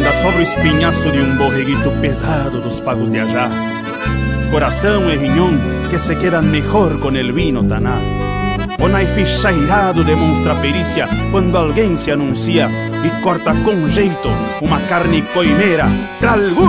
anda sobre o espinhaço de um borreguito pesado dos pagos de Ajá. Coração e riñón que se quedan mejor con el vino taná. O naife chairado demonstra perícia quando alguém se anuncia e corta com jeito uma carne coimeira pra algum